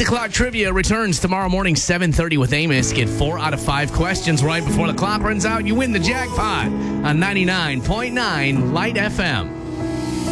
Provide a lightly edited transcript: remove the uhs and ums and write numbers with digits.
o'clock trivia returns tomorrow morning, 7:30 with Amos. Get 4 out of 5 questions right before the clock runs out. You win the jackpot on 99.9 Light FM.